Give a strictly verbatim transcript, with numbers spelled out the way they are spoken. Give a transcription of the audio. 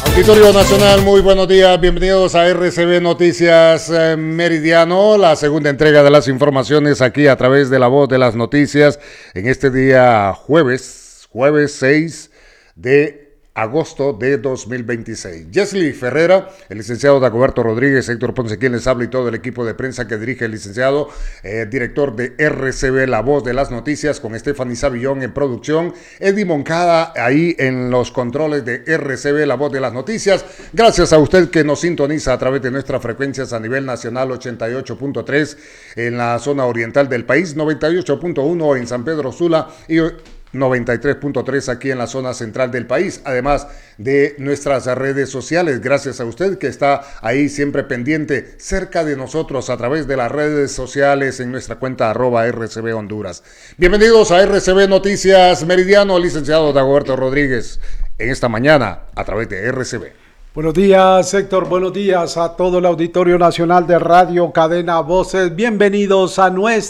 Auditorio Nacional, muy buenos días, bienvenidos a R C B Noticias eh, Meridiano, la segunda entrega de las informaciones aquí a través de la voz de las noticias en este día jueves, jueves seis de agosto de dos mil veintiséis. Jesly Ferrera, el licenciado Dagoberto Rodríguez, Héctor Ponce, quien les habla, y todo el equipo de prensa que dirige el licenciado, eh, director de R C B, la voz de las noticias, con Stephanie Savillón en producción, Eddie Moncada ahí en los controles de R C B, la voz de las noticias. Gracias a usted que nos sintoniza a través de nuestras frecuencias a nivel nacional, ochenta y ocho punto tres en la zona oriental del país, noventa y ocho punto uno en San Pedro Sula y noventa y tres punto tres aquí en la zona central del país, además de nuestras redes sociales. Gracias a usted que está ahí siempre pendiente, cerca de nosotros a través de las redes sociales en nuestra cuenta arroba R C B Honduras. Bienvenidos a R C B Noticias Meridiano, licenciado Dagoberto Rodríguez, en esta mañana a través de R C B. Buenos días, Héctor. Buenos días a todo el Auditorio Nacional de Radio Cadena Voces. Bienvenidos a nuestra